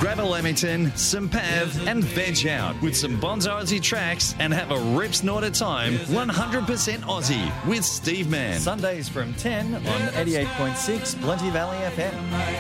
Grab a Lamington, some Pav, and veg out with some Bonzo Aussie tracks and have a rip snort at time. 100% Aussie with Steve Mann. Sundays from 10 on 88.6 Plenty Valley FM.